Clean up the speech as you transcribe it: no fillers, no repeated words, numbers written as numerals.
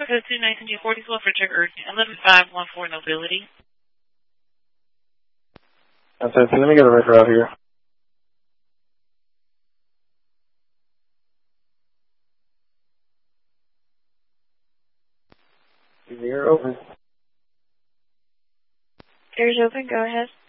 Traffic code 219G40 for check 11514 Nobility. That's it. Let me get a record out here. You're open. Doors open, go ahead.